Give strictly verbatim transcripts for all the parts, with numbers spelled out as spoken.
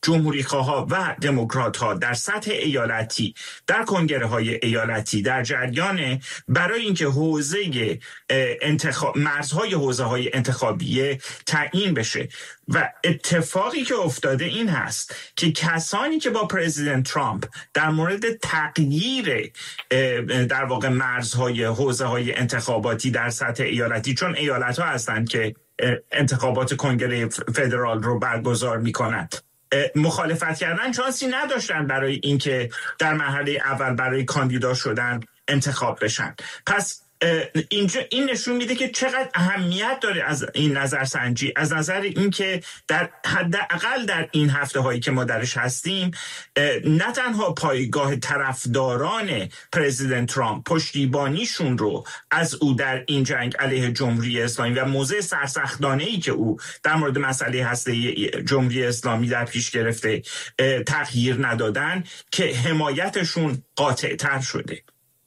جمهوری‌خواها و دموکرات‌ها در سطح ایالتی در کنگره های ایالتی در جریان برای اینکه حوزه انتخاب مرزهای حوزه های انتخابیه تعیین بشه و اتفاقی که افتاده این هست که کسانی که با پرزیدنت ترامپ در مورد تغییر در واقع مرزهای حوزه های انتخاباتی در سطح ایالتی، چون ایالت ها هستند که انتخابات کنگره فدرال رو برگزار میکنند، مخالفت کردن، شانسی نداشتن برای اینکه در مرحله اول برای کاندیدا شدن انتخاب بشن. پس اینجا این نشون میده که چقدر اهمیت داره از این نظرسنجی، از نظر اینکه در حداقل در این هفته هایی که ما درش هستیم نه تنها پایگاه طرفداران پرزیدنت ترامپ پشتیبانیشون رو از او در این جنگ علیه جمهوری اسلامی و موضع سرسختانه‌ای که او در مورد مسئله هسته جمهوری اسلامی در پیش گرفته تغییر ندادن، که حمایتشون قاطع تر شده.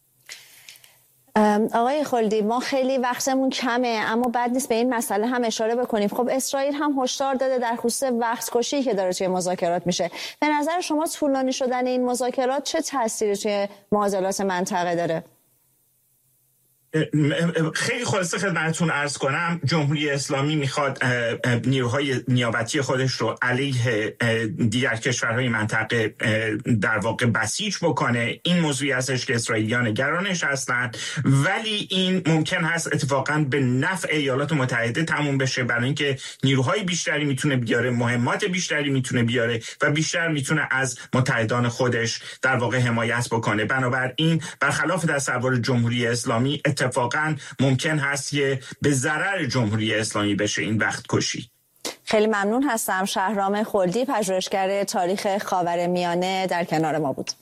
آقای خلدی، ما خیلی وقتمون کمه، اما بد نیست به این مسئله هم اشاره بکنیم. خب اسرائیل هم هشدار داده در خصوص وقت کشی که داره توی مذاکرات میشه. به نظر شما طولانی شدن این مذاکرات چه تأثیری توی معادلات منطقه داره؟ خیلی خلاصه خدمتتون عرض کنم، جمهوری اسلامی میخواد نیروهای نیابتی خودش رو علیه دیگر کشورهای منطقه در واقع بسیج بکنه. این موضوعی هستش که اسرائیلیان نگرانش هستند، ولی این ممکن هست اتفاقا به نفع ایالات متحده تموم بشه، برای اینکه نیروهای بیشتری میتونه بیاره، مهمات بیشتری میتونه بیاره و بیشتر میتونه از متحدان خودش در واقع حمایت بکنه. بنابراین برخلاف تصور جمهوری اسلامی اتفاقاً ممکن هست که به ضرر جمهوری اسلامی بشه این وقت کشی. خیلی ممنون هستم. شهرام خلدی، پژوهشگر تاریخ خاورمیانه، در کنار ما بود.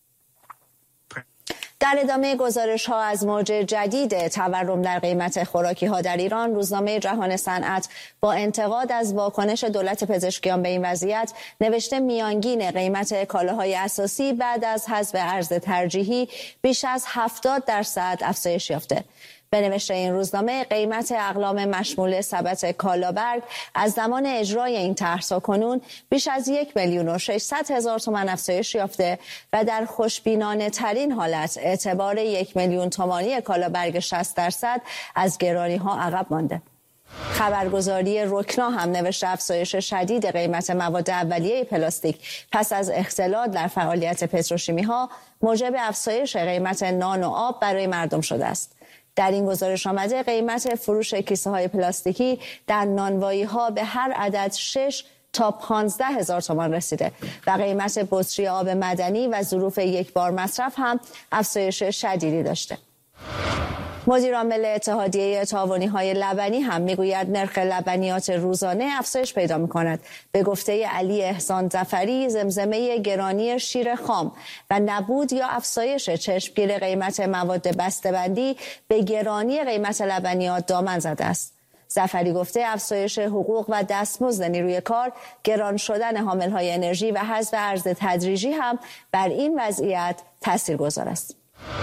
در ادامه گزارش ها از موج جدید تورم در قیمت خوراکی ها در ایران، روزنامه جهان صنعت با انتقاد از واکنش دولت پزشکیان به این وضعیت نوشته میانگین قیمت کالاهای اساسی بعد از حذف ارز ترجیحی بیش از هفتاد درصد افزایش یافته. به نوشته این روزنامه، قیمت اقلام مشمول سبد کالابرگ از زمان اجرای این طرح تا کنون بیش از یک میلیون و ششصد هزار تومان افزایش یافته و در خوشبینانه ترین حالت اعتبار یک میلیون تومانی کالابرگ شصت درصد از گرانی ها عقب مانده. خبرگزاری رکنا هم نوشته افزایش شدید قیمت مواد اولیه پلاستیک پس از اختلال در فعالیت پتروشیمی ها موجب افزایش قیمت نان و آب برای مردم شده است. در این گزارش آمده قیمت فروش کیسه های پلاستیکی در نانوایی ها به هر عدد شش تا پانزده هزار تومان رسیده و قیمت بطری آب معدنی و ظروف یک بار مصرف هم افزایش شدیدی داشته. مدیر عامل اتحادیه تعاونی های لبنی هم میگوید نرخ لبنیات روزانه افزایش پیدا میکند. به گفته علی احسان ظفری، زمزمه گرانی شیر خام و نبود یا افزایش چشمگیر قیمت مواد بسته‌بندی به گرانی قیمت لبنیات دامن زده است. ظفری گفته افزایش حقوق و دستمزد نیروی کار، گران شدن حامل‌های انرژی و حذف ارز تدریجی هم بر این وضعیت تاثیرگذار است.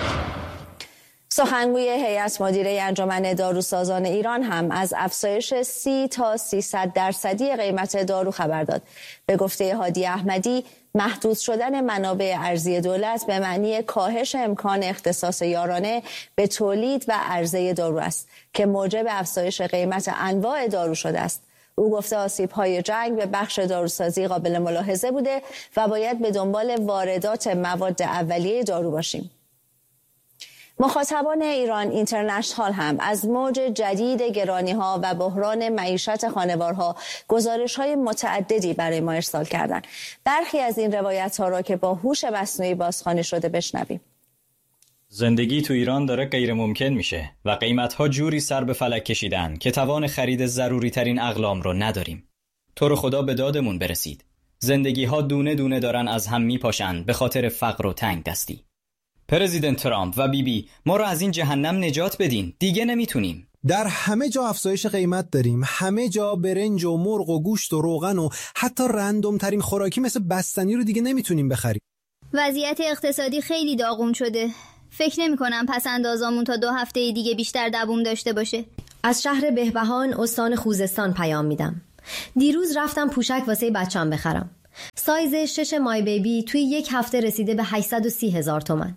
سخنگوی هیئت مدیره انجمن داروسازان ایران هم از افزایش سی تا سیصد درصدی قیمت دارو خبر داد. به گفته هادی احمدی، محدود شدن منابع ارزی دولت به معنی کاهش امکان اختصاص یارانه به تولید و عرضه دارو است که موجب افزایش قیمت انواع دارو شده است. او گفته آسیب‌های جنگ به بخش داروسازی قابل ملاحظه بوده و باید به دنبال واردات مواد اولیه دارو باشیم. مخاطبان ایران اینترنشنال هم از موج جدید گرانی‌ها و بحران معیشت خانوارها گزارش‌های متعددی برای ما ارسال کردند. برخی از این روایت‌ها را که با هوش مصنوعی بازخوانی شده بشنویم. زندگی تو ایران داره غیر ممکن میشه و قیمت‌ها جوری سر به فلک کشیدن که توان خرید ضروری ترین اقلام رو نداریم. تو رو خدا به دادمون برسید. زندگی‌ها دونه دونه دارن از هم میپاشن به خاطر فقر و تنگ دستی. پرزیدنت ترامپ و بیبی بی ما رو از این جهنم نجات بدین، دیگه نمیتونیم. در همه جا افزایش قیمت داریم، همه جا برنج و مرغ و گوشت و روغن و حتی رندوم ترین خوراکی مثل بستنی رو دیگه نمیتونیم بخریم. وضعیت اقتصادی خیلی داغون شده. فکر نمی کنم پس اندازامون تا دو هفته دیگه بیشتر دووم داشته باشه. از شهر بهبهان استان خوزستان پیام میدم. دیروز رفتم پوشک واسه بچه‌ام بخرم. سایز شش مای بیبی توی یک هفته رسیده به هشتصد و سی هزار تومن.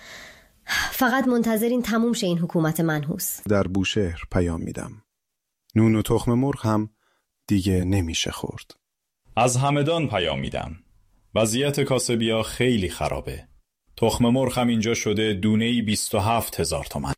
فقط منتظرین تموم شه این حکومت منحوس. در بوشهر پیام میدم. نون و تخم مرغ هم دیگه نمیشه خورد. از همدان پیام میدم. وضعیت کاسبیا خیلی خرابه. تخم مرغ هم اینجا شده دونه‌ای بیست و هفت هزار تومان.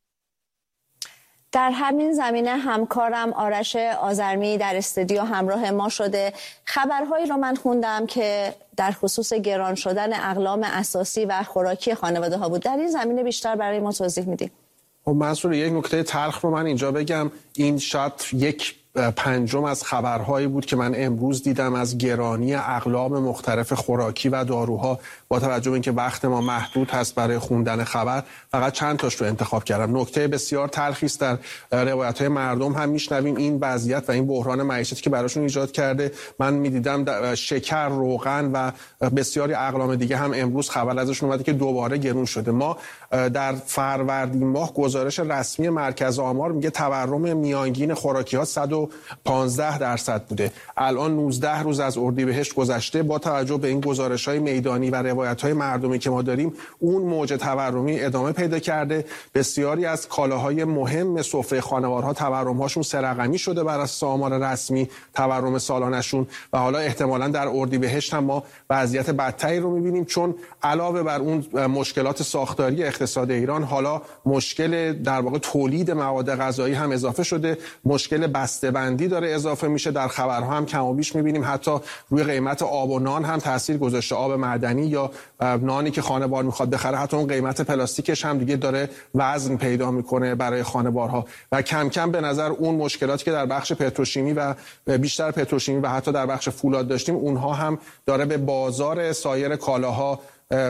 در همین زمینه همکارم آرش آذرمی در استودیو همراه ما شده. خبرهایی رو من خوندم که در خصوص گران شدن اقلام اساسی و خوراکی خانواده ها بود. در این زمینه بیشتر برای ما توضیح میدیم. خب منصور، یک نکته تلخ رو من اینجا بگم. این شاید یک پنجم از خبرهایی بود که من امروز دیدم از گرانی اقلام مختلف خوراکی و داروها. با توجه به اینکه وقت ما محدود هست برای خوندن خبر، فقط چند تاش رو انتخاب کردم. نکته بسیار تلخی است در روایت‌های مردم هم میشنویم این وضعیت و این بحران معیشتی که براشون ایجاد کرده. من میدیدم شکر، روغن و بسیاری اقلام دیگه هم امروز خبر ازشون اومده که دوباره گرون شده. ما در فروردین ماه گزارش رسمی مرکز آمار میگه تورم میانگین خوراکی‌ها صد و پانزده درصد بوده. الان نوزده روز از اردیبهشت گذشته. با توجه به این گزارش‌های میدانی و روایت‌های مردمی که ما داریم، اون موج تورمی ادامه پیدا کرده. بسیاری از کالاهای مهم سفره خانوارها تورم‌هاشون سه رقمی شده بر اساس آمار رسمی تورم سالانه‌شون و حالا احتمالاً در اردیبهشت هم ما وضعیت بدتری رو می‌بینیم، چون علاوه بر اون مشکلات ساختاری اقتصاد ایران، حالا مشکل در واقع تولید مواد غذایی هم اضافه شده. مشکل بسته‌بندی داره اضافه میشه. در خبرها هم کم و بیش می‌بینیم حتی روی قیمت آب و نان هم تاثیر گذاشته. آب معدنی یا نانی که خانوار میخواد بخره، حتی اون قیمت پلاستیکش هم دیگه داره وزن پیدا میکنه برای خانوارها و کم کم به نظر اون مشکلاتی که در بخش پتروشیمی و بیشتر پتروشیمی و حتی در بخش فولاد داشتیم، اونها هم داره به بازار سایر کالاها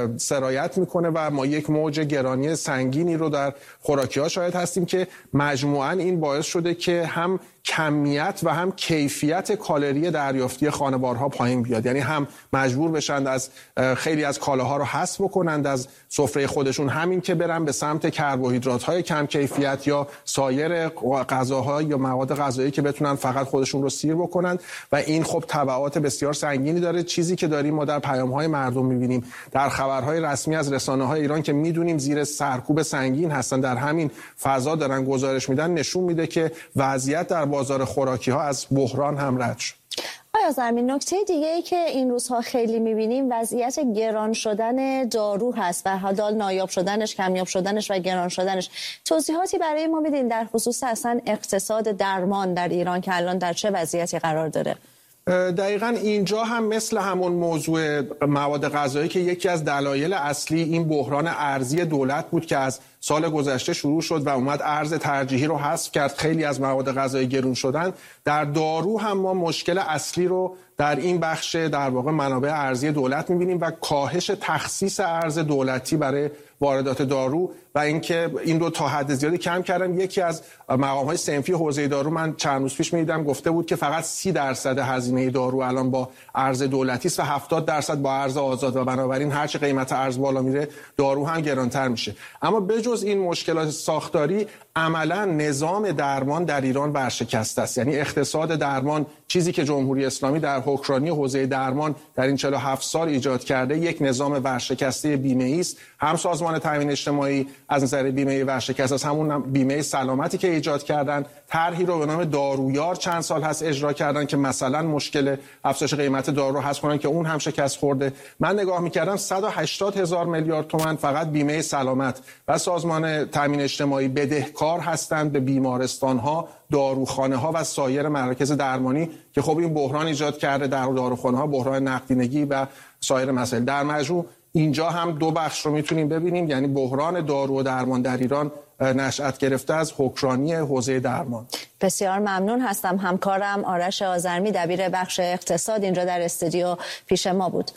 سرایت میکنه و ما یک موج گرانی سنگینی رو در خوراکی‌ها شاهد هستیم که مجموعاً این باعث شده که هم کمیت و هم کیفیت کالری دریافتی خانوارها پایین بیاد. یعنی هم مجبور بشند از خیلی از کالاها رو حذف بکنند از سفره خودشون، همین که برن به سمت کربوهیدرات‌های کم کیفیت یا سایر غذاها یا مواد غذایی که بتونن فقط خودشون رو سیر بکنند و این خب تبعات بسیار سنگینی داره. چیزی که داریم ما در پیام‌های مردم می‌بینیم، در خبرهای رسمی از رسانه‌های ایران که می‌دونیم زیر سرکوب سنگین هستن، در همین فضا دارن گزارش میدن، نشون میده که وضعیت در بازار خوراکی ها از بحران هم رد شد. آیا زمین نکته دیگه ای که این روزها خیلی میبینیم وضعیت گران شدن دارو هست و حالا نایاب شدنش، کمیاب شدنش و گران شدنش. توضیحاتی برای ما بدین در خصوص اصلا اقتصاد درمان در ایران که الان در چه وضعیتی قرار داره؟ دقیقاً اینجا هم مثل همون موضوع مواد غذایی که یکی از دلایل اصلی این بحران ارزی دولت بود که از سال گذشته شروع شد و اومد ارز ترجیحی رو حذف کرد، خیلی از مواد غذایی گرون شدن. در دارو هم ما مشکل اصلی رو در این بخش در واقع منابع ارزی دولت می‌بینیم و کاهش تخصیص ارز دولتی برای واردات دارو و اینکه این رو تا حد زیادی کم کردن. یکی از مقام‌های صنفی حوزه دارو من چند روز پیش می‌دیدم گفته بود که فقط سی درصد هزینه دارو الان با ارز دولتی است و هفتاد درصد با ارز آزاد و بنابراین هر چه قیمت ارز بالا میره دارو هم گرانتر میشه. اما بجز این مشکلات ساختاری، عملا نظام درمان در ایران ورشکسته است. یعنی اقتصاد درمان، چیزی که جمهوری اسلامی در حکمرانی حوزه درمان در این چهل و هفت سال ایجاد کرده، یک نظام ورشکسته بیمه‌ای است. هم سازمان تامین اجتماعی از نظر بیمه ورشکسته است، همون بیمه سلامتی که ایجاد کردن، طرحی رو به نام دارویار چند سال هست اجرا کردن که مثلا مشکل افزایش قیمت دارو رو حذف کنن که اون هم شکست خورده. من نگاه می‌کردم صد و هشتاد هزار میلیارد تومان فقط بیمه سلامت و سازمان تامین اجتماعی بدهکار هستند به بیمارستان‌ها، داروخانه‌ها و سایر مراکز درمانی که خب این بحران ایجاد کرده در داروخانه‌ها، بحران نقدینگی و سایر مسائل. در مجموع اینجا هم دو بخش رو میتونیم ببینیم، یعنی بحران دارو و درمان در ایران نشأت گرفته از حکمرانی حوزه درمان. بسیار ممنون هستم. همکارم آرش آذرمی دبیر بخش اقتصاد اینجا در استودیو پیش ما بود.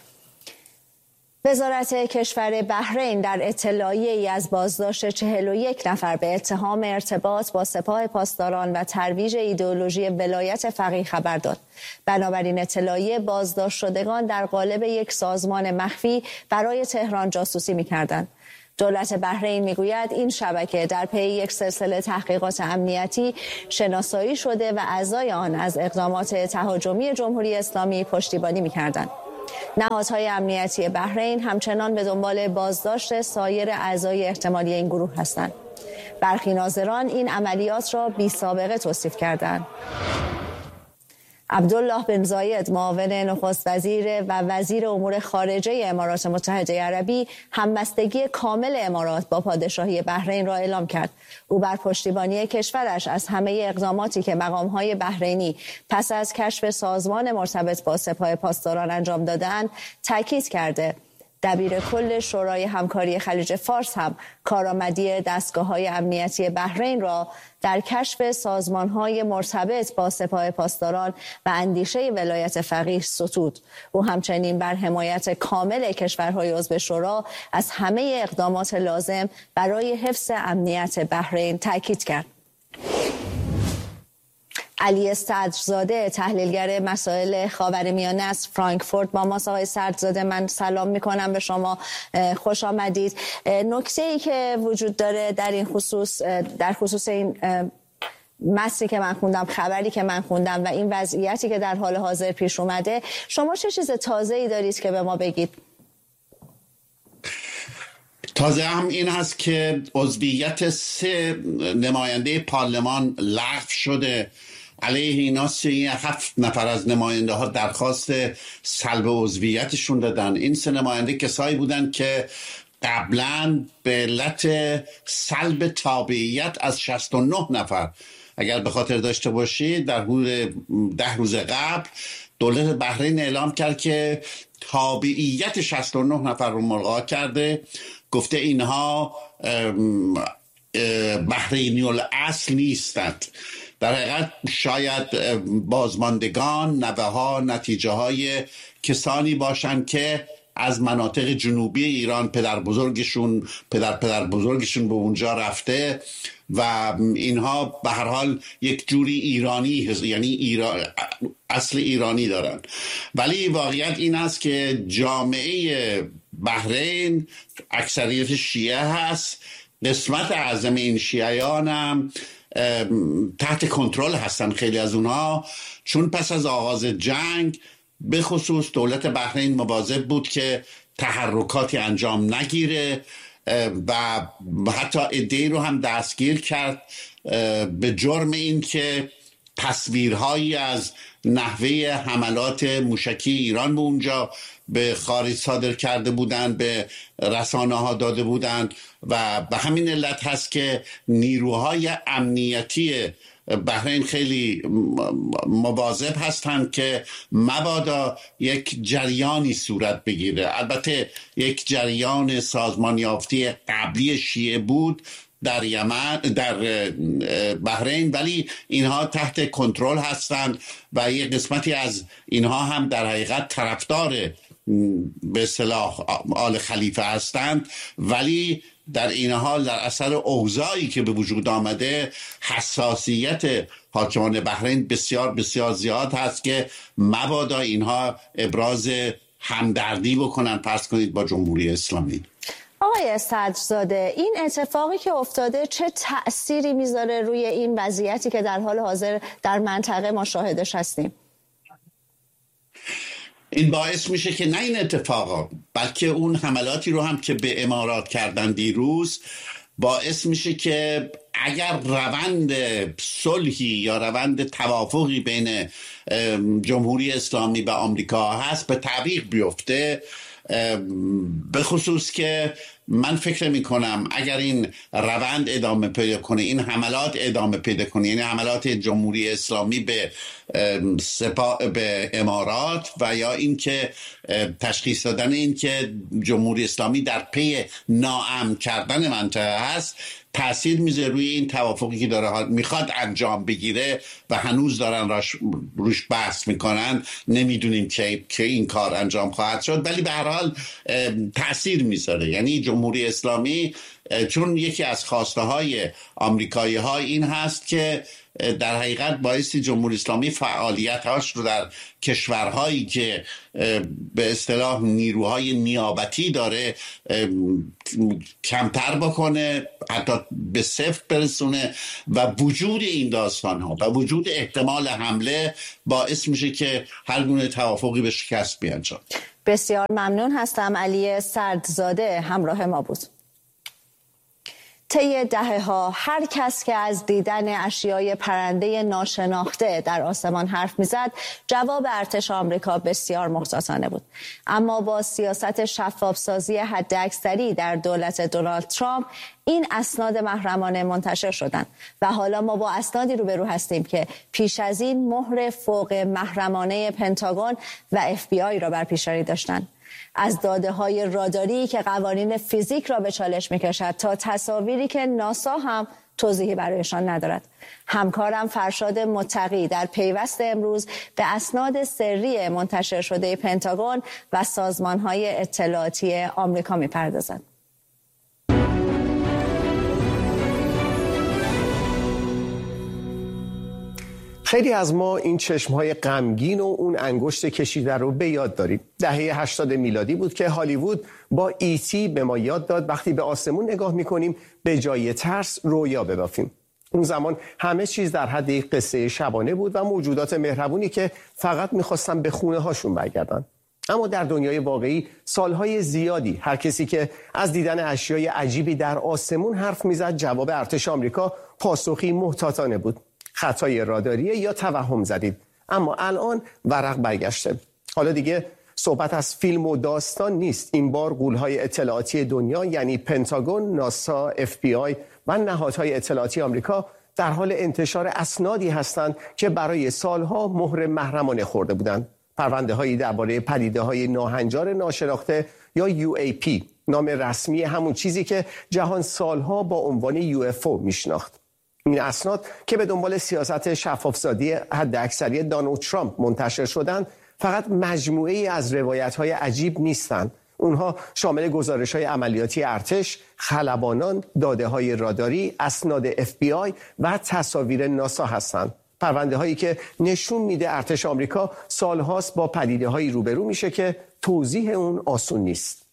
وزارت کشور بحرین در اطلاعیه‌ای از بازداشت چهل و یک نفر به اتهام ارتباط با سپاه پاسداران و ترویج ایدئولوژی ولایت فقیه خبر داد. بنابراین اطلاعیه بازداشت شدگان در قالب یک سازمان مخفی برای تهران جاسوسی می‌کردند. دولت بحرین میگوید این شبکه در پی یک سلسله تحقیقات امنیتی شناسایی شده و اعضای آن از اقدامات تهاجمی جمهوری اسلامی پشتیبانی می‌کردند. نهادهای امنیتی بحرین همچنان به دنبال بازداشت سایر اعضای احتمالی این گروه هستند. برخی ناظران این عملیات را بی سابقه توصیف کردند. عبدالله بن زاید معاون نخست وزیر و وزیر امور خارجه امارات متحده عربی همبستگی کامل امارات با پادشاهی بحرین را اعلام کرد. او بر پشتیبانی کشورش از همه اقداماتی که مقام‌های بحرینی پس از کشف سازمان مرتبط با سپاه پاسداران انجام دادند تاکید کرده. دبیر کل شورای همکاری خلیج فارس هم کارآمدی دستگاه‌های امنیتی بحرین را در کشف سازمان‌های مرتبط با سپاه پاسداران و اندیشه ولایت فقیه ستود. او همچنین بر حمایت کامل کشورهای عضو شورا از همه اقدامات لازم برای حفظ امنیت بحرین تاکید کرد. علی صدرزاده تحلیلگر مسائل خاورمیانه از فرانکفورت با ماست. آقای صدرزاده من سلام میکنم به شما، خوش آمدید. نکته ای که وجود داره در این خصوص در خصوص این متنی که من خوندم، خبری که من خوندم و این وضعیتی که در حال حاضر پیش اومده، شما چه چیز تازه‌ای دارید که به ما بگید؟ تازه هم این هست که عضویت سه نماینده پارلمان لغو شده. علیه اینا سی هفت نفر از نماینده ها درخواست سلب عضویتشون دادن. این سه نماینده کسایی بودن که قبلا به علت سلب تابعیت از شصت و نه نفر، اگر به خاطر داشته باشید، در حدود ده روز قبل دولت بحرین اعلام کرد که تابعیت شصت و نه نفر رو ملغا کرده. گفته اینها بحرینی الاصل نیستند. در حقیقت شاید بازماندگان، نوه ها، نتیجه های کسانی باشند که از مناطق جنوبی ایران پدر بزرگشون پدر پدر بزرگشون به اونجا رفته و اینها به هر حال یک جوری ایرانی، یعنی ایران، اصل ایرانی دارن. ولی واقعیت این است که جامعه بحرین اکثریت شیعه هست. قسمت اعظم این شیعیان هم تحت کنترل هستن، خیلی از اونها، چون پس از آغاز جنگ به خصوص دولت بحرین مواظب بود که تحرکاتی انجام نگیره و حتی عده‌ای رو هم دستگیر کرد به جرم این که تصویرهایی از نحوه حملات موشکی ایران به اونجا به خارج صادر کرده بودند، به رسانه ها داده بودند و به همین علت هست که نیروهای امنیتی بحرین خیلی مواظب هستند که مبادا یک جریانی صورت بگیره. البته یک جریان سازمان یافته قبلی شیعه بود در یمن، در بحرین، ولی اینها تحت کنترل هستند و یک قسمتی از اینها هم در حقیقت طرفدار به اصطلاح آل خلیفه هستند، ولی در این حال در اثر اوضاعی که به وجود آمده حساسیت حاکمان بحرین بسیار بسیار زیاد هست که مبادا اینها ابراز همدردی بکنن فرض کنید با جمهوری اسلامی. آقای صدرزاده، این اتفاقی که افتاده چه تأثیری میذاره روی این وضعیتی که در حال حاضر در منطقه ما شاهدش هستیم؟ این باعث میشه که نه این اتفاقا، بلکه اون حملاتی رو هم که به امارات کردن دیروز باعث میشه که اگر روند صلحی یا روند توافقی بین جمهوری اسلامی و آمریکا هست به تعویق بیفته. به خصوص که من فکر می کنم اگر این روند ادامه پیدا کنه، این حملات ادامه پیدا کنه، یعنی حملات جمهوری اسلامی به سپاه به امارات و یا این که تشخیص دادن این که جمهوری اسلامی در پی ناامن کردن منطقه هست، تأثیر میذاره روی این توافقی که داره میخواد انجام بگیره و هنوز دارن راش روش بحث میکنن. نمیدونیم که که این کار انجام خواهد شد، ولی به هر حال تأثیر میذاره. یعنی جمهوری اسلامی، چون یکی از خواسته های آمریکایی ها این هست که در حقیقت بایستی جمهوری اسلامی فعالیت‌هاش رو در کشورهایی که به اصطلاح نیروهای نیابتی داره کمتر بکنه، حتی به صفر برسونه و وجود این داستان‌ها و وجود احتمال حمله باعث میشه که هر گونه توافقی به شکست بیانجام. بسیار ممنون هستم. علی سردزاده همراه ما بود. طی دهه‌ها هر کس که از دیدن اشیای پرنده ناشناخته در آسمان حرف میزد، جواب ارتش آمریکا بسیار محتاطانه بود. اما با سیاست شفافسازی حداکثری در دولت دونالد ترامپ این اسناد محرمانه منتشر شدند و حالا ما با اسنادی روبرو هستیم که پیش از این مهر فوق محرمانه پنتاگون و اف بی آی را بر پیشانی داشتند. از داده‌های راداری که قوانین فیزیک را به چالش می‌کشد تا تصاویری که ناسا هم توضیحی برایشان ندارد. همکارم فرشاد متقی در پیوست امروز به اسناد سری منتشر شده پنتاگون و سازمان‌های اطلاعاتی آمریکا می‌پردازد. خیلی از ما این چشمهای غمگین و اون انگشت کشیده رو به یاد داریم. دهه هشتاد میلادی بود که هالیوود با ایتی به ما یاد داد وقتی به آسمون نگاه میکنیم به جای ترس رویا ببافیم. اون زمان همه چیز در حد یک قصه شبانه بود و موجودات مهربونی که فقط میخواستن به خونه هاشون برگردن. اما در دنیای واقعی سالهای زیادی هر کسی که از دیدن اشیای عجیبی در آسمون حرف میزد، جواب ارتش آمریکا پاسخی محتاطانه بود. خطای راداریه یا توهم زدید. اما الان ورق برگشته. حالا دیگه صحبت از فیلم و داستان نیست. این بار غول‌های اطلاعاتی دنیا یعنی پنتاگون، ناسا، اف بی آی و نهادهای اطلاعاتی آمریکا در حال انتشار اسنادی هستند که برای سالها مهر محرمانه خورده بودند. پرونده‌هایی درباره پدیده‌های ناهنجار ناشناخته یا یو ای پی، نام رسمی همون چیزی که جهان سالها با عنوان یو اف او میشناخت. این اسناد که به دنبال سیاست شفافسازی حداکثری دونالد ترامپ منتشر شدند، فقط مجموعه‌ای از روایت‌های عجیب نیستند. اونها شامل گزارش‌های عملیاتی ارتش، خلبانان، داده‌های راداری، اسناد اف بی آی و تصاویر ناسا هستند. پرونده‌هایی که نشون میده ارتش آمریکا سالهاست با پدیده‌هایی روبرو میشه که توضیح اون آسون نیست.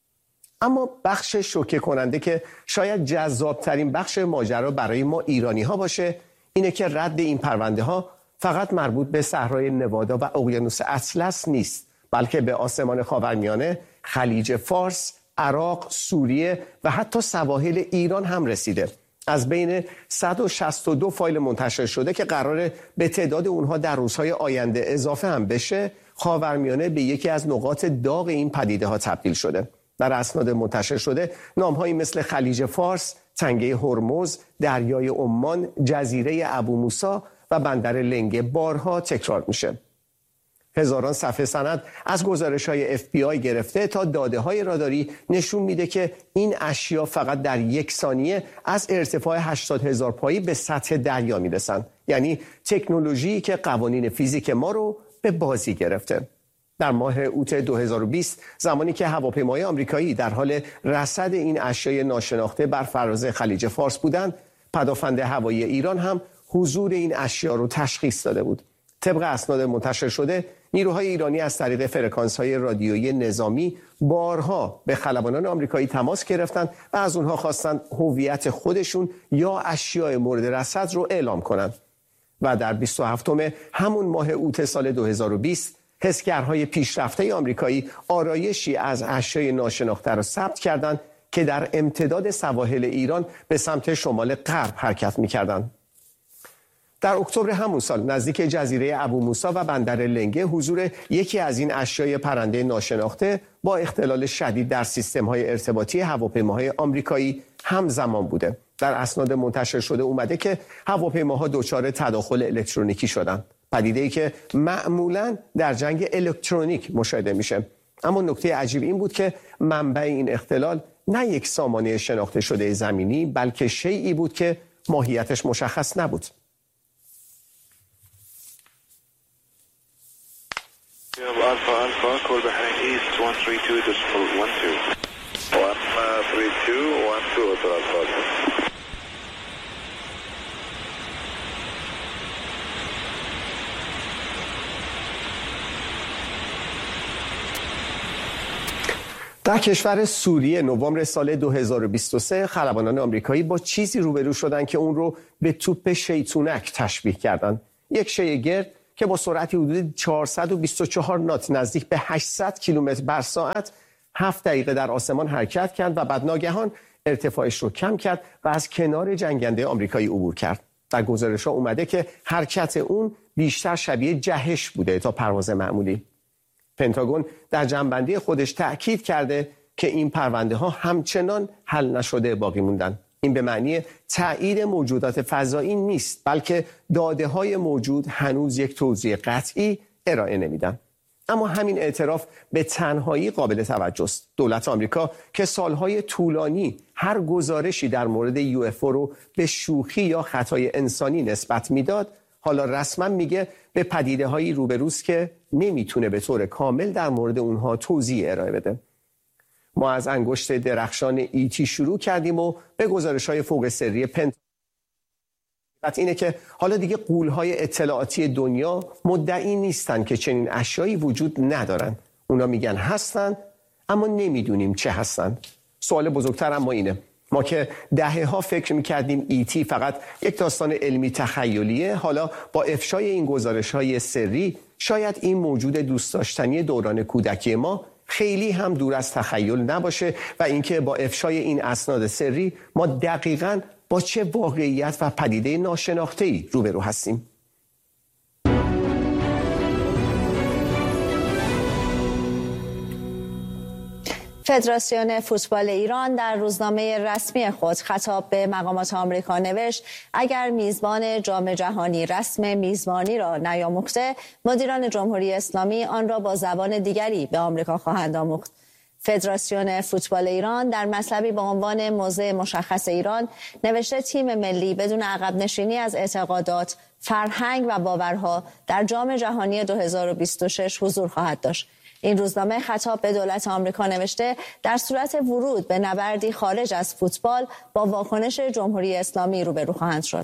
اما بخش شوکه کننده که شاید جذابترین بخش ماجرا برای ما ایرانی ها باشه اینه که رد این پرونده ها فقط مربوط به صحرای نوادا و اقیانوس اطلس نیست، بلکه به آسمان خاورمیانه، خلیج فارس، عراق، سوریه و حتی سواحل ایران هم رسیده. از بین صد و شصت و دو فایل منتشر شده که قراره به تعداد اونها در روزهای آینده اضافه هم بشه، خاورمیانه به یکی از نقاط داغ این پدیده ها تبدیل شده. در اسناد منتشر شده نام‌هایی مثل خلیج فارس، تنگه هرمز، دریای عمان، جزیره ابو موسی و بندر لنگه بارها تکرار میشه. هزاران صفحه سند از گزارش‌های اف بی آی گرفته تا داده‌های راداری نشون میده که این اشیا فقط در یک ثانیه از ارتفاع هشتاد هزار پایی به سطح دریا میرسن. یعنی تکنولوژی که قوانین فیزیک ما رو به بازی گرفته. در ماه اوت دو هزار و بیست زمانی که هواپیمای آمریکایی در حال رصد این اشیای ناشناخته بر فراز خلیج فارس بودند، پدافند هوایی ایران هم حضور این اشیا رو تشخیص داده بود. طبق اسناد منتشر شده، نیروهای ایرانی از طریق فرکانس‌های رادیویی نظامی بارها به خلبانان آمریکایی تماس گرفتند و از اونها خواستند هویت خودشون یا اشیاء مورد رصد رو اعلام کنند. و در بیست و هفتم همون ماه اوت سال دو هزار و بیست حسگرهای پیشرفته آمریکایی آرایشی از اشیاء ناشناخته را ثبت کردند که در امتداد سواحل ایران به سمت شمال غرب حرکت می‌کردند. در اکتبر همون سال نزدیک جزیره ابو موسی و بندر لنگه حضور یکی از این اشیاء پرنده ناشناخته با اختلال شدید در سیستم‌های ارتباطی هواپیماهای آمریکایی همزمان بوده. در اسناد منتشر شده اومده که هواپیماها دچار تداخل الکترونیکی شدند. پدیده‌ای که معمولاً در جنگ الکترونیک مشاهده میشه. اما نکته عجیب این بود که منبع این اختلال نه یک سامانه شناخته شده زمینی، بلکه شیئی بود که ماهیتش مشخص نبود. Alpha Alpha, call behind east one three two decimal one two. one three two one two Alpha Alpha. در کشور سوریه نوامبر سال دو هزار و بیست و سه خلبانان آمریکایی با چیزی روبرو شدند که اون رو به توپ شیطونک تشبیه کردند. یک شی گرد که با سرعتی حدود چهارصد و بیست و چهار نات نزدیک به هشتصد کیلومتر بر ساعت هفت دقیقه در آسمان حرکت کرد و بعد ناگهان ارتفاعش رو کم کرد و از کنار جنگنده آمریکایی عبور کرد. در گزارش‌ها اومده که حرکت اون بیشتر شبیه جهش بوده تا پرواز معمولی. پنتاگون در جنبندی خودش تأکید کرده که این پرونده ها همچنان حل نشده باقی موندن. این به معنی تایید موجودات فضایی نیست، بلکه داده های موجود هنوز یک توضیح قطعی ارائه نمیدن. اما همین اعتراف به تنهایی قابل توجه است. دولت آمریکا که سالهای طولانی هر گزارشی در مورد یو اف او رو به شوخی یا خطای انسانی نسبت میداد، حالا رسما میگه به پدیده‌هایی روبروست که نمیتونه به طور کامل در مورد اونها توضیح ارائه بده. ما از انگشت درخشان ایتی شروع کردیم و به گزارش‌های فوق سری پنتاگون. اینه که حالا دیگه غول‌های اطلاعاتی دنیا مدعی نیستن که چنین اشیایی وجود ندارن. اونا میگن هستن اما نمیدونیم چه هستن. سوال بزرگتر اما اینه: ما که دهه‌ها فکر می‌کردیم ایتی فقط یک داستان علمی تخیلیه، حالا با افشای این گزارش‌های سری شاید این موجود دوست داشتنی دوران کودکی ما خیلی هم دور از تخیل نباشه و اینکه با افشای این اسناد سری ما دقیقاً با چه واقعیت و پدیده ناشناخته‌ای روبرو هستیم. فدراسیون فوتبال ایران در روزنامه رسمی خود خطاب به مقامات آمریکا نوشت اگر میزبان جام جهانی رسم میزبانی را نیاموخته، مدیران جمهوری اسلامی آن را با زبان دیگری به آمریکا خواهند آموخت. فدراسیون فوتبال ایران در مطلبی با عنوان موضع مشخص ایران نوشته تیم ملی بدون عقب نشینی از اعتقادات، فرهنگ و باورها در جام جهانی دو هزار و بیست و شش حضور خواهد داشت. این روزنامه خطاب به دولت آمریکا نوشته در صورت ورود به نبردی خارج از فوتبال با واکنش جمهوری اسلامی روبرو خواهند شد.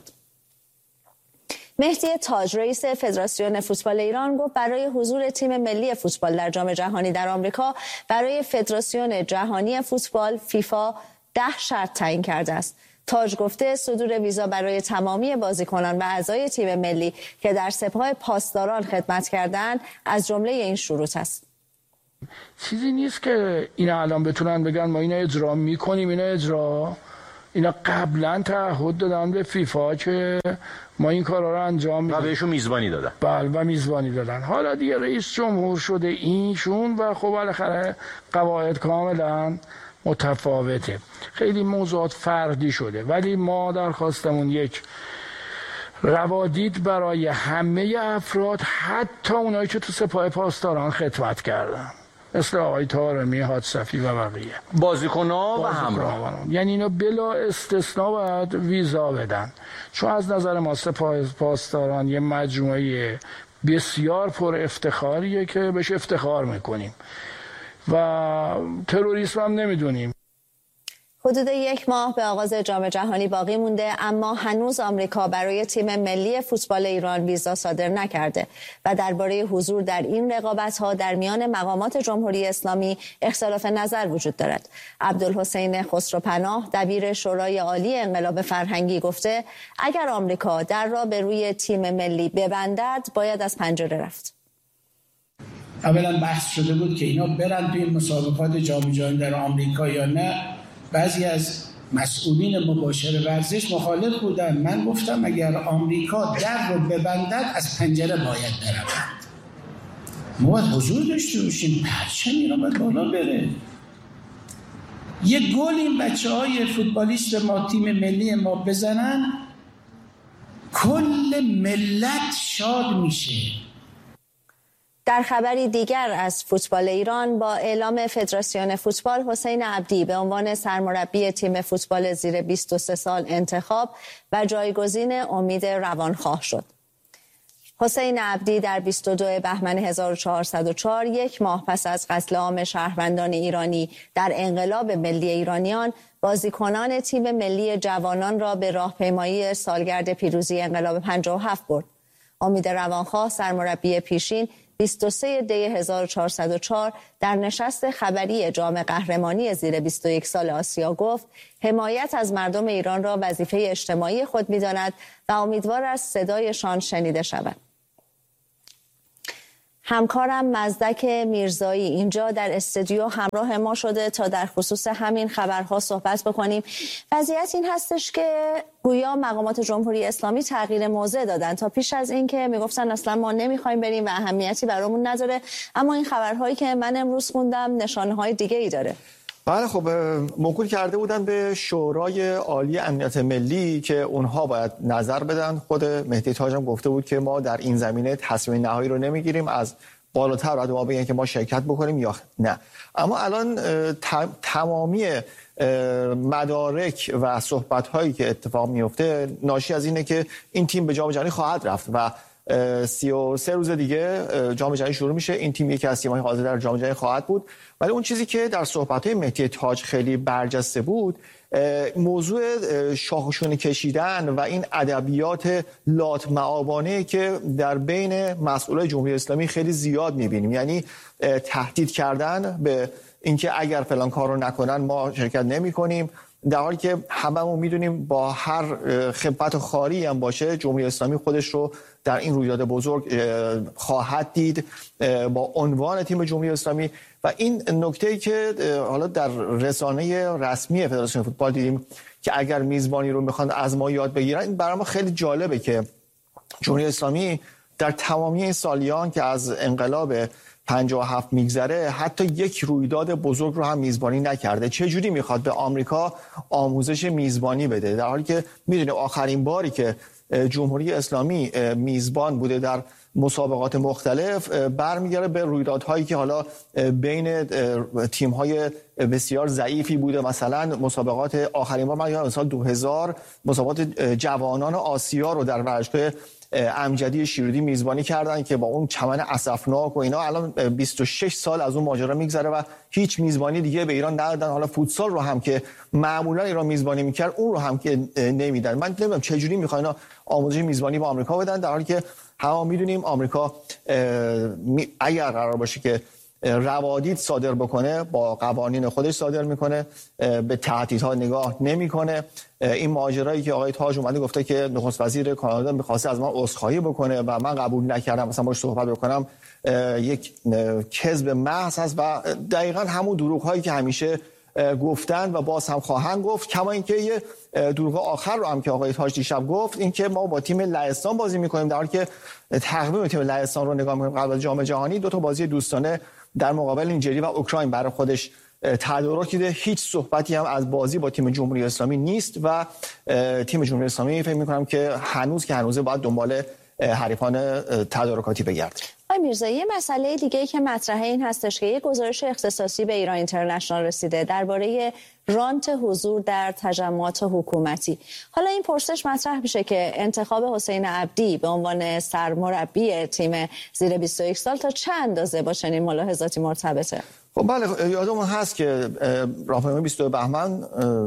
مهدی تاج رئیس فدراسیون فوتبال ایران گفت برای حضور تیم ملی فوتبال در جام جهانی در آمریکا برای فدراسیون جهانی فوتبال فیفا ده شرط تعیین کرده است. تاج گفته صدور ویزا برای تمامی بازیکنان و اعضای تیم ملی که در سپاه پاسداران خدمت کردند از جمله این شروط است. چیزی نیست که اینا الان بتونن بگن ما اینا اجرا میکنیم. اینا اجرا اینا قبلا تعهد دادن به فیفا که ما این کارا رو انجام میدیم و بهشون میزبانی دادن. بله و میزبانی دادن. حالا دیگه رئیس جمهور شده اینشون و خب بالاخره قواعد کاملا متفاوته. خیلی موضوعات فردی شده، ولی ما درخواستمون یک روادید برای همه افراد، حتی اونایی که تو سپاه پاسداران خدمت کردن، مثل آقای طارمی، حادثفی و بقیه بازیکن‌ها و همراه، یعنی اینا بلا استثنا باید ویزا بدن، چون از نظر ما سپاه پاسداران یه مجموعه بسیار پر افتخاریه که بهش افتخار میکنیم و تروریسم هم نمیدونیم. حدود یک ماه به آغاز جام جهانی باقی مونده، اما هنوز آمریکا برای تیم ملی فوتبال ایران ویزا صادر نکرده و درباره حضور در این رقابت‌ها در میان مقامات جمهوری اسلامی اختلاف نظر وجود دارد. عبدالحسین خسروپناه دبیر شورای عالی انقلاب فرهنگی گفته اگر آمریکا در را به روی تیم ملی ببندد باید از پنجره رفت. اولا بحث شده بود که اینا برن توی مسابقات جام جهانی در آمریکا یا نه. بعضی از مسئولین مباشر ورزش مخالف بودن. من گفتم اگر آمریکا در رو ببندد از پنجره باید برود. ما باید حضور داشته باشیم، پرچم ایران باید بالا بره. یه گل این بچه های فوتبالیست ما تیم ملی ما بزنن کل ملت شاد میشه. در خبری دیگر از فوتبال ایران، با اعلام فدراسیون فوتبال حسین عبدی به عنوان سرمربی تیم فوتبال زیر بیست و سه سال انتخاب و جایگزین امید روانخواه شد. حسین عبدی در بیست و دو بهمن هزار و چهارصد و چهار، یک ماه پس از قتل عام شهروندان ایرانی در انقلاب ملی ایرانیان، بازیکنان تیم ملی جوانان را به راهپیمایی سالگرد پیروزی انقلاب پنجاه و هفت برد. امید روانخواه سرمربی پیشین بیست و سه دی هزار و چهارصد و چهار در نشست خبری جام قهرمانی زیر بیست و یک سال آسیا گفت حمایت از مردم ایران را وظیفه اجتماعی خود می‌داند و امیدوار است صدایشان شنیده شود. همکارم مزدک میرزایی اینجا در استودیو همراه ما شده تا در خصوص همین خبرها صحبت بکنیم. وضعیت این هستش که گویا مقامات جمهوری اسلامی تغییر موضع دادن تا پیش از این که میگفتن اصلا ما نمیخوایم بریم و اهمیتی برامون نداره، اما این خبرهایی که من امروز خوندم نشانه‌های دیگه ای داره. بله خب موکول کرده بودن به شورای عالی امنیت ملی که اونها باید نظر بدن. خود مهدی تاج هم گفته بود که ما در این زمینه تصمیم نهایی رو نمیگیریم، از بالاتر باید ما بگن که ما شرکت بکنیم یا نه. اما الان تمامی مدارک و صحبت هایی که اتفاق میفته ناشی از اینه که این تیم به جام جهانی خواهد رفت و سی و سه روز دیگه جام جهانی شروع میشه. این تیم یکی از تیم‌های حاضر در جام جهانی خواهد بود. ولی اون چیزی که در صحبت‌های مهدی تاج خیلی برجسته بود موضوع شاخشون کشیدن و این ادبیات لاتمآبانه که در بین مسئولای جمهوری اسلامی خیلی زیاد می‌بینیم، یعنی تهدید کردن به اینکه اگر فلان کارو نکنن ما شرکت نمی‌کنیم، در حالی که هممون میدونیم با هر خبث خاری هم باشه جمهوری اسلامی خودش رو در این رویداد بزرگ خواهد دید با عنوان تیم جمهوری اسلامی. و این نکته‌ای که حالا در رسانه رسمی فدراسیون فوتبال دیدیم که اگر میزبانی رو میخوان از ما یاد بگیرن، این برای ما خیلی جالبه که جمهوری اسلامی در تمامی این سالیان که از انقلاب پنجاه و هفت میگذره حتی یک رویداد بزرگ رو هم میزبانی نکرده. چه جوری میخواد به آمریکا آموزش میزبانی بده، در حالی که میدونه آخرین باری که جمهوری اسلامی میزبان بوده در مسابقات مختلف برمیگره به رویدادهایی که حالا بین تیم‌های بسیار ضعیفی بوده. مثلا مسابقات آخرین بار من یادم سال دو هزار مسابقات جوانان آسیا رو در ورزشگاه امجدی شیرودی میزبانی کردن که با اون چمن اسفناک و اینا الان بیست و شش سال از اون ماجرا میگذره و هیچ میزبانی دیگه به ایران ندادن. حالا فوتسال رو هم که معمولا ایران میزبانی میکرد اون رو هم که نمیدن. من نمیدونم چه جوری میخوان آموزش میزبانی با آمریکا بدن، در حالی که همه میدونیم آمریکا اگر قرار باشه که روادید صادر بکنه با قوانین خودش صادر میکنه، به تهدیدها نگاه نمیکنه. این ماجرایی که آقای تاج اومده گفته که نخست وزیر کانادا می‌خواسته از من عذرخواهی بکنه و من قبول نکردم مثلا باهاش صحبت بکنم، یک کذب محض هست و دقیقاً همون دروغ‌هایی که همیشه گفتن و باز هم خواهند گفت. کما اینکه یه دروغ آخر رو هم که آقای تاج دیشب گفت، این که ما با تیم لهستان بازی می‌کنیم، در حالی که تقویم تیم لهستان رو نگاه می‌کنیم قبل از جام جهانی دو تا بازی دوستانه در مقابل نیجریه و اوکراین برای خودش تدارک دیده. هیچ صحبتی هم از بازی با تیم جمهوری اسلامی نیست و تیم جمهوری اسلامی فکر می‌کنم که هنوز که هنوزه باید دنبال حریفان تدارکاتی بگرده. آقای میرزایی، یه مسئله دیگه‌ای که مطرحه این هستش که یک گزارش اختصاصی به ایران اینترنشنال رسیده درباره رانت حضور در تجمعات حکومتی. حالا این پرسش مطرح میشه که انتخاب حسین عبدی به عنوان سرمربی تیم زیر بیست و یک سال تا چه اندازه با چنین ملاحظاتی مرتبطه؟ خب بله، یادمون هست که راهنمای بیست و دو بهمن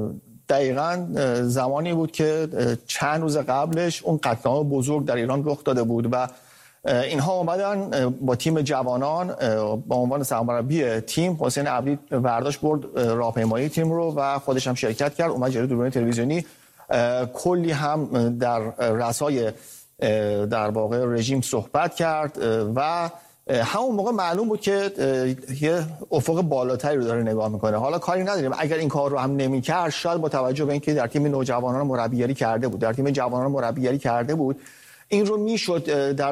دقیقاً زمانی بود که چند روز قبلش اون قتل‌عام بزرگ در ایران رخ داده بود و اینها اومدن با تیم جوانان با عنوان سرمربی تیم حسین عبدی برداشت برد راهپیمایی تیم رو و خودش هم شرکت کرد، اومد جلوی دوربین تلویزیونی کلی هم در رسای در واقع رژیم صحبت کرد و همون موقع معلوم بود که یه افق بالاتری رو داره نگاه میکنه. حالا کاری نداریم اگر این کار رو هم نمیکرد، شاید با توجه به اینکه در تیم نوجوانان مربیگری کرده بود در تیم جوانان مربیگری کرده بود این رو میشد در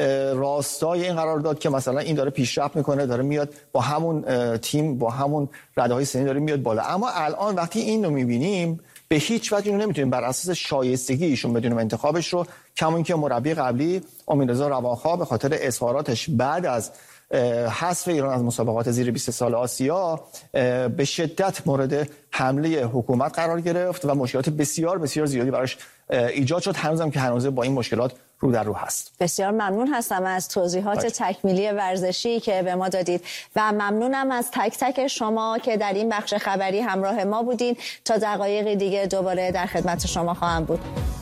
راستای این قرار داد که مثلا این داره پیشرفت میکنه، داره میاد با همون تیم با همون رده‌های سنی داره میاد بالا. اما الان وقتی این رو میبینیم به هیچ وجه اینو نمیتونیم بر اساس شایستگی ایشون بدونیم انتخابش رو، کما اینکه مربی قبلی امیررضا روانخواه به خاطر اظهاراتش بعد از حذف ایران از مسابقات زیر بیست سال آسیا به شدت مورد حمله حکومت قرار گرفت و مشکلات بسیار بسیار زیادی براش ایجاد شد. هنوزم که هنوز با این مشکلات رو در رو هست. بسیار ممنون هستم از توضیحات باید. تکمیلی ورزشی که به ما دادید و ممنونم از تک تک شما که در این بخش خبری همراه ما بودین. تا دقایق دیگه دوباره در خدمت شما خواهم بود.